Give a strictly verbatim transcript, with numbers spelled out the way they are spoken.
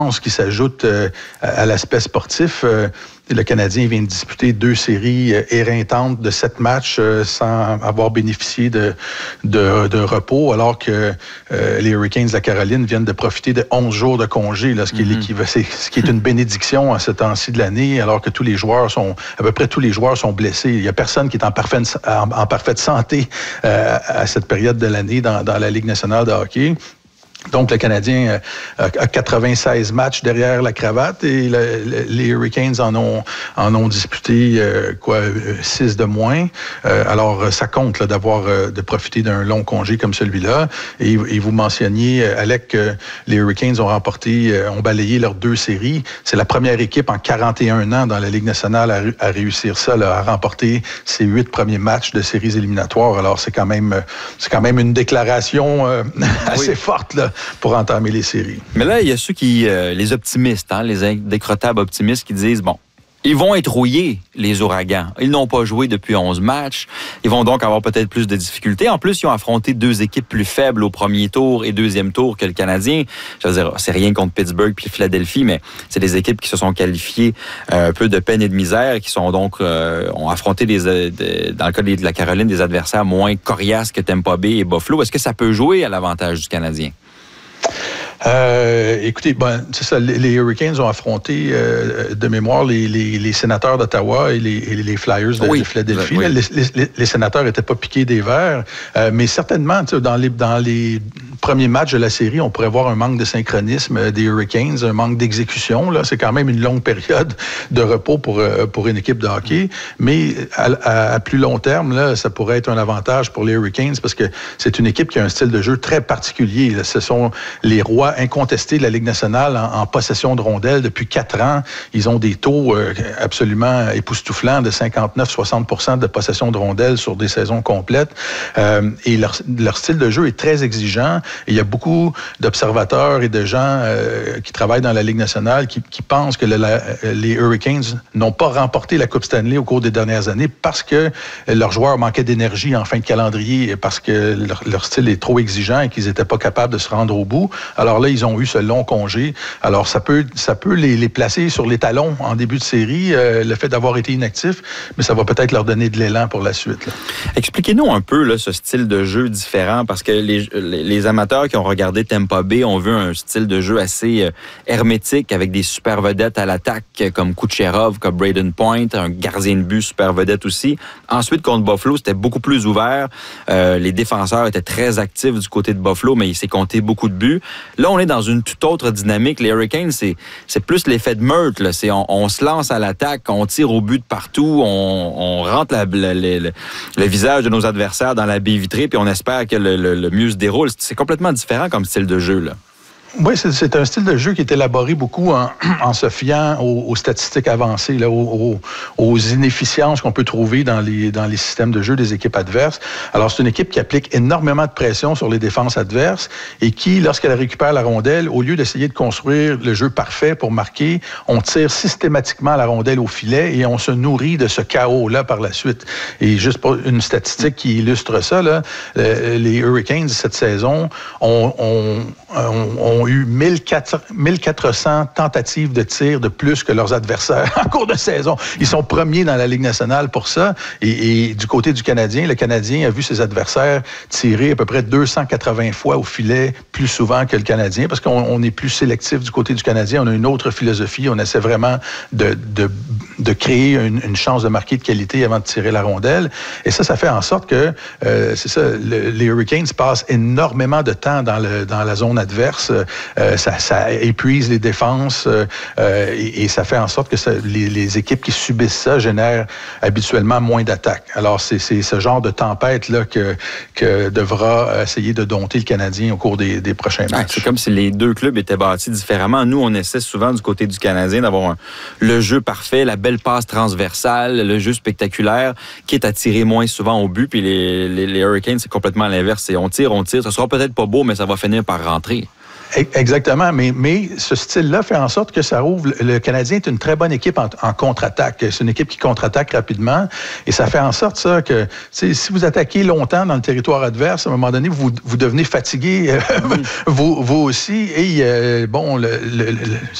qui s'ajoute euh, à l'aspect sportif. Euh, le Canadien vient de disputer deux séries euh, éreintantes de sept matchs euh, sans avoir bénéficié de, de, de repos, alors que euh, les Hurricanes de la Caroline viennent de profiter de onze jours de congé, là, ce, qui mm-hmm. est c'est, ce qui est une bénédiction à ce temps-ci de l'année, alors que tous les joueurs sont, à peu près tous les joueurs sont blessés. Il n'y a personne qui est en parfaite, en, en parfaite santé euh, à cette période de l'année dans, dans la Ligue nationale de hockey. Donc, le Canadien a quatre-vingt-seize matchs derrière la cravate et le, le, les Hurricanes en ont, en ont disputé euh, quoi, six de moins. Euh, alors, ça compte là, d'avoir euh, de profiter d'un long congé comme celui-là. Et, et vous mentionniez, Alec, que les Hurricanes ont remporté, euh, ont balayé leurs deux séries. C'est la première équipe en quarante et un ans dans la Ligue nationale à, à réussir ça, là, à remporter ses huit premiers matchs de séries éliminatoires. Alors, c'est quand même, c'est quand même une déclaration euh, assez oui. forte là, pour entamer les séries. Mais là, il y a ceux qui, euh, les optimistes, hein, les indécrottables optimistes qui disent, bon, ils vont être rouillés, les Ouragans. Ils n'ont pas joué depuis onze matchs. Ils vont donc avoir peut-être plus de difficultés. En plus, ils ont affronté deux équipes plus faibles au premier tour et deuxième tour que le Canadien. Je veux dire, c'est rien contre Pittsburgh puis Philadelphie, mais c'est des équipes qui se sont qualifiées euh, un peu de peine et de misère, qui sont donc euh, ont affronté des, des, dans le cas de la Caroline, des adversaires moins coriaces que Tampa Bay et Buffalo. Est-ce que ça peut jouer à l'avantage du Canadien? Euh, écoutez, ben, c'est ça, les, les Hurricanes ont affronté euh, de mémoire les, les, les sénateurs d'Ottawa et les, et les Flyers de, oui, de Philadelphie. Oui. Les, les, les sénateurs n'étaient pas piqués des verres, euh, mais certainement, dans les, dans les premiers matchs de la série, on pourrait voir un manque de synchronisme des Hurricanes, un manque d'exécution. Là, c'est quand même une longue période de repos pour, pour une équipe de hockey, mais à, à, à plus long terme, là, ça pourrait être un avantage pour les Hurricanes parce que c'est une équipe qui a un style de jeu très particulier. Là. Ce sont les rois incontestés de la Ligue nationale en, en possession de rondelles depuis quatre ans. Ils ont des taux euh, absolument époustouflants de cinquante-neuf à soixante pour cent de possession de rondelles sur des saisons complètes. Euh, et leur, leur style de jeu est très exigeant. Et il y a beaucoup d'observateurs et de gens euh, qui travaillent dans la Ligue nationale qui, qui pensent que le, la, les Hurricanes n'ont pas remporté la Coupe Stanley au cours des dernières années parce que leurs joueurs manquaient d'énergie en fin de calendrier, parce que leur, leur style est trop exigeant et qu'ils n'étaient pas capables de se rendre au bout. Alors là, ils ont eu ce long congé. Alors, ça peut, ça peut les, les placer sur les talons en début de série, euh, le fait d'avoir été inactifs, mais ça va peut-être leur donner de l'élan pour la suite. Là. Expliquez-nous un peu là, ce style de jeu différent, parce que les, les, les amateurs qui ont regardé Tampa Bay ont vu un style de jeu assez euh, hermétique, avec des super vedettes à l'attaque, comme Kucherov, comme Braden Point, un gardien de but super vedette aussi. Ensuite, contre Buffalo, c'était beaucoup plus ouvert. Euh, les défenseurs étaient très actifs du côté de Buffalo, mais il s'est compté beaucoup de buts. Là, on est dans une toute autre dynamique. Les Hurricanes, c'est, c'est plus l'effet de meurtre. Là. C'est, on, on se lance à l'attaque, on tire au but de partout, on, on rentre la, la, la, le, le visage de nos adversaires dans la baie vitrée, puis on espère que le, le, le mieux se déroule. C'est complètement différent comme style de jeu, là. Oui, c'est, c'est un style de jeu qui est élaboré beaucoup en, en se fiant aux, aux statistiques avancées, là, aux, aux inefficiences qu'on peut trouver dans les, dans les systèmes de jeu des équipes adverses. Alors, c'est une équipe qui applique énormément de pression sur les défenses adverses et qui, lorsqu'elle récupère la rondelle, au lieu d'essayer de construire le jeu parfait pour marquer, on tire systématiquement la rondelle au filet et on se nourrit de ce chaos-là par la suite. Et juste pour une statistique qui illustre ça, là, les Hurricanes cette saison ont, ont, ont, ont eu mille quatre cents tentatives de tir de plus que leurs adversaires en cours de saison. Ils sont premiers dans la Ligue nationale pour ça. Et, et du côté du Canadien, le Canadien a vu ses adversaires tirer à peu près deux cent quatre-vingts fois au filet plus souvent que le Canadien, parce qu'on on est plus sélectif du côté du Canadien. On a une autre philosophie. On essaie vraiment de, de, de créer une, une chance de marquer de qualité avant de tirer la rondelle. Et ça, ça fait en sorte que, euh, c'est ça, le, les Hurricanes passent énormément de temps dans, le, dans la zone adverse. Euh, ça, ça épuise les défenses euh, et, et ça fait en sorte que ça, les, les équipes qui subissent ça génèrent habituellement moins d'attaques. Alors, c'est, c'est ce genre de tempête-là que, que devra essayer de dompter le Canadien au cours des, des prochains matchs. Ah, c'est comme si les deux clubs étaient bâtis différemment. Nous, on essaie souvent du côté du Canadien d'avoir un, le jeu parfait, la belle passe transversale, le jeu spectaculaire, qui est attiré moins souvent au but. Puis les, les, les Hurricanes, c'est complètement l'inverse. C'est on tire, on tire. Ça sera peut-être pas beau, mais ça va finir par rentrer. Exactement, mais, mais ce style-là fait en sorte que ça ouvre. Le Canadien est une très bonne équipe en, en contre-attaque. C'est une équipe qui contre-attaque rapidement et ça fait en sorte ça que si vous attaquez longtemps dans le territoire adverse, à un moment donné, vous, vous devenez fatigué, euh, mm. vous, vous aussi. Et euh, bon, le, le, le,